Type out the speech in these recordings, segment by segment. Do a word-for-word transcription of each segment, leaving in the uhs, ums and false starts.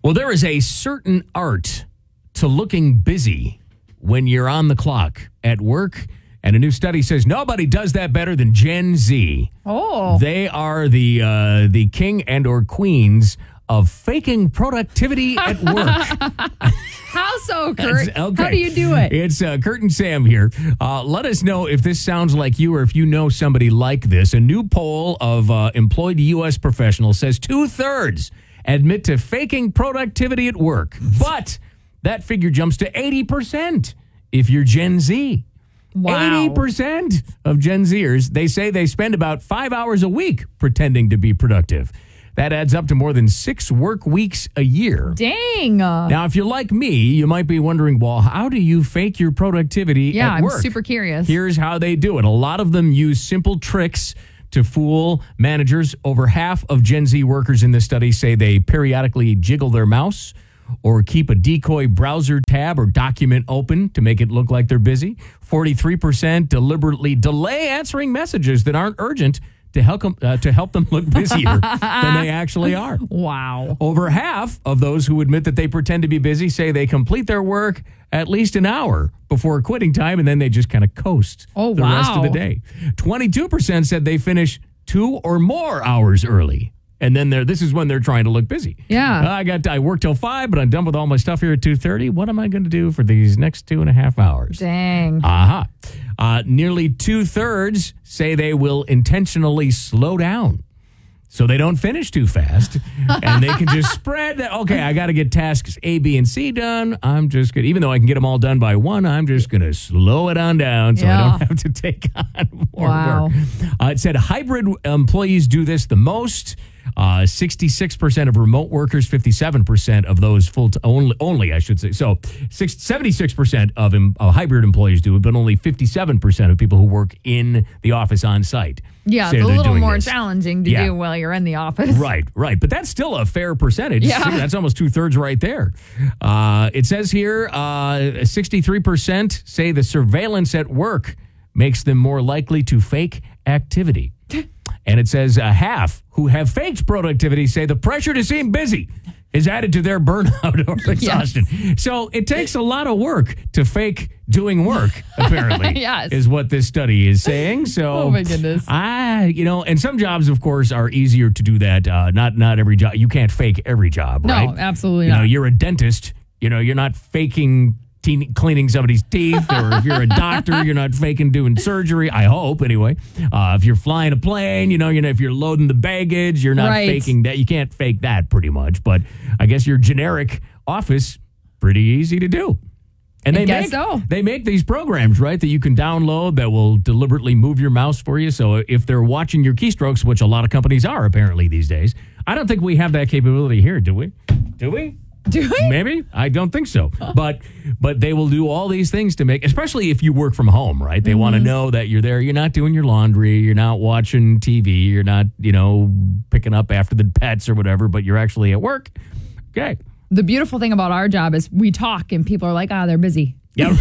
Well, there is a certain art to looking busy when you're on the clock at work. And a new study says nobody does that better than Gen Z. Oh. They are the uh, the king and or queens of faking productivity at work. How so, Kurt? Okay. How do you do it? It's uh, Kurt and Sam here. Uh, let us know if this sounds like you or if you know somebody like this. A new poll of uh, employed U S professionals says two-thirds admit to faking productivity at work. But that figure jumps to eighty percent if you're Gen Z. Wow. eighty percent of Gen Zers, they say they spend about five hours a week pretending to be productive. That adds up to more than six work weeks a year. Dang. Now, if you're like me, you might be wondering, well, how do you fake your productivity yeah, at work? I'm super curious. Here's how they do it. A lot of them use simple tricks to fool managers. Over half of Gen Z workers in this study say they periodically jiggle their mouse or keep a decoy browser tab or document open to make it look like they're busy. forty-three percent deliberately delay answering messages that aren't urgent to help them, uh, to help them look busier than they actually are. Wow. Over half of those who admit that they pretend to be busy say they complete their work at least an hour before quitting time, and then they just kind of coast oh, the wow. rest of the day. twenty-two percent said they finish two or more hours early. And then they're, this is when they're trying to look busy. Yeah. Uh, I got I work till five, but I'm done with all my stuff here at two thirty. What am I going to do for these next two and a half hours? Dang. Aha. Uh-huh. Uh, nearly two-thirds say they will intentionally slow down so they don't finish too fast. And they can just spread that, okay, I got to get tasks A, B, and C done. I'm just going to, even though I can get them all done by one, I'm just going to slow it on down so yeah. I don't have to take on more wow. work. Uh, it said hybrid employees do this the most. Uh, sixty-six percent of remote workers, fifty-seven percent of those full t- only, only, I should say. So six, seventy-six percent of em, uh, hybrid employees do it, but only fifty-seven percent of people who work in the office on site. Yeah, say it's a they're little doing more this. challenging to Yeah. do while you're in the office. Right, right. But that's still a fair percentage. Yeah. See, that's almost two-thirds right there. Uh, it says here, uh, sixty-three percent say the surveillance at work makes them more likely to fake activity. And it says uh, half who have faked productivity say the pressure to seem busy is added to their burnout or exhaustion. Yes. So it takes a lot of work to fake doing work, apparently, yes. is what this study is saying. So, oh, my goodness. I, you know, and some jobs, of course, are easier to do that. Uh, not not every job. You can't fake every job, right? No, absolutely you not. know, you're a dentist. You know, you're not faking Te- cleaning somebody's teeth, or if you're a doctor, you're not faking doing surgery. I hope, anyway. Uh, if you're flying a plane, you know, you know, if you're loading the baggage, you're not right. faking that. You can't fake that, pretty much. But I guess your generic office, pretty easy to do. And they I guess make so. they make these programs, right, that you can download that will deliberately move your mouse for you. So if they're watching your keystrokes, which a lot of companies are apparently these days, I don't think we have that capability here, do we? Do we? Do we? Maybe. I don't think so. But but they will do all these things to make, especially if you work from home, right? They mm-hmm. want to know that you're there. You're not doing your laundry. You're not watching T V. You're not, you know, picking up after the pets or whatever, but you're actually at work. Okay. The beautiful thing about our job is we talk and people are like, ah, oh, they're busy. Yeah.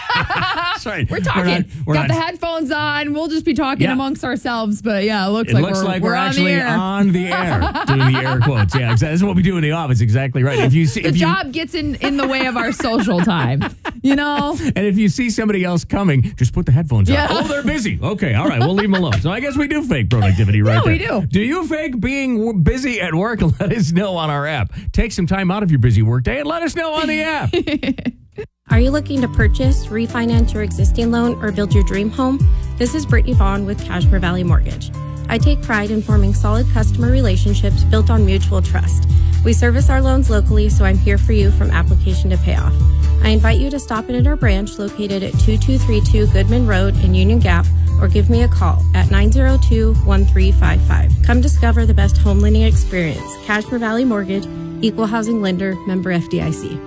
Sorry. We're talking. We're not, we're Got not, the headphones on. We'll just be talking yeah. amongst ourselves. But yeah, it looks it like looks we're, like we're, we're on actually the air. on the air, doing the air quotes. Yeah, exactly. That's what we do in the office. Exactly right. If you see, the if job you, gets in, in the way of our social time, you know. And if you see somebody else coming, just put the headphones yeah. on. Oh, they're busy. Okay, all right, we'll leave them alone. So I guess we do fake productivity right yeah, there. we do. Do you fake being w- busy at work? Let us know on our app. Take some time out of your busy workday and let us know on the app. Are you looking to purchase, refinance your existing loan, or build your dream home? This is Brittany Vaughn with Cashmere Valley Mortgage. I take pride in forming solid customer relationships built on mutual trust. We service our loans locally, so I'm here for you from application to payoff. I invite you to stop in at our branch located at two two three two Goodman Road in Union Gap, or give me a call at nine zero two, one three five five. Come discover the best home lending experience. Cashmere Valley Mortgage, Equal Housing Lender, member F D I C.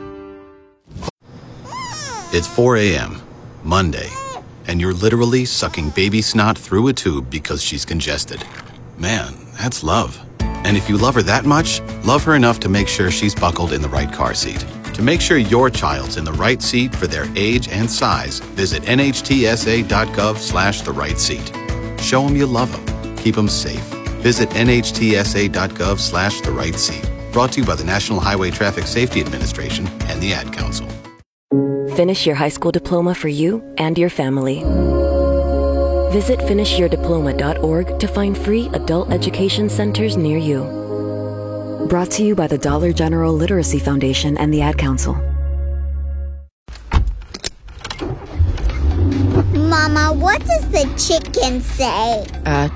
It's four a.m., Monday, and you're literally sucking baby snot through a tube because she's congested. Man, that's love. And if you love her that much, love her enough to make sure she's buckled in the right car seat. To make sure your child's in the right seat for their age and size, visit nhtsa.gov slash the right seat. Show them you love them. Keep them safe. Visit nhtsa.gov slash the right seat. Brought to you by the National Highway Traffic Safety Administration and the Ad Council. Finish your high school diploma for you and your family. Visit finish your diploma dot org to find free adult education centers near you. Brought to you by the Dollar General Literacy Foundation and the Ad Council. Mama, what does the chicken say? Uh,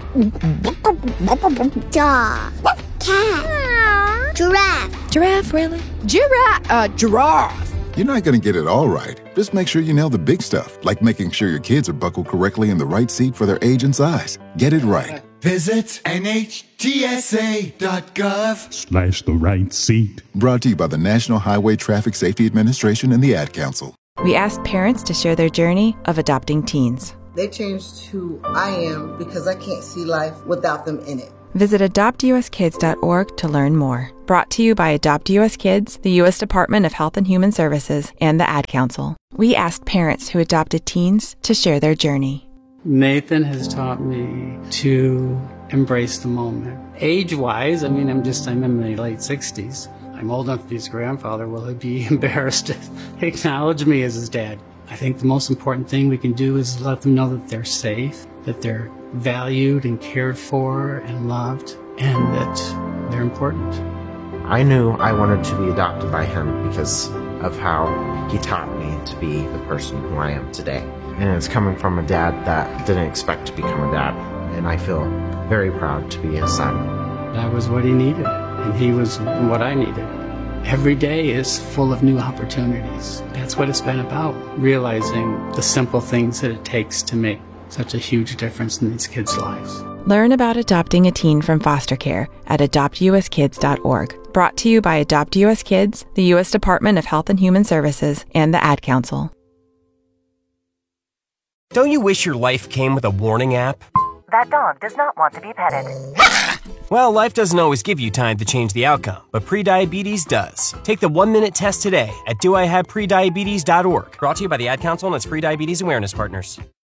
Dog. Cat. Giraffe. Giraffe, really? Giraffe. Uh, giraffe. You're not going to get it all right. Just make sure you nail the big stuff, like making sure your kids are buckled correctly in the right seat for their age and size. Get it right. Visit N H T S A dot gov slash the right seat. Brought to you by the National Highway Traffic Safety Administration and the Ad Council. We asked parents to share their journey of adopting teens. They changed who I am because I can't see life without them in it. Visit adopt U S kids dot org to learn more. Brought to you by Adopt U S Kids, the U S Department of Health and Human Services, and the Ad Council. We asked parents who adopted teens to share their journey. Nathan has taught me to embrace the moment. Age-wise, I mean, I'm just, I'm in my late sixties. I'm old enough to be his grandfather. Will he be embarrassed to acknowledge me as his dad? I think the most important thing we can do is let them know that they're safe, that they're valued and cared for and loved, and that they're important. I knew I wanted to be adopted by him because of how he taught me to be the person who I am today. And it's coming from a dad that didn't expect to become a dad, and I feel very proud to be his son. That was what he needed, and he was what I needed. Every day is full of new opportunities. That's what it's been about, realizing the simple things that it takes to make such a huge difference in these kids' lives. Learn about adopting a teen from foster care at adopt U S kids dot org. Brought to you by Adopt U S Kids, the U S Department of Health and Human Services, and the Ad Council. Don't you wish your life came with a warning app? That dog does not want to be petted. Well, life doesn't always give you time to change the outcome, but prediabetes does. Take the one-minute test today at do I have prediabetes dot org. Brought to you by the Ad Council and its Prediabetes Awareness Partners.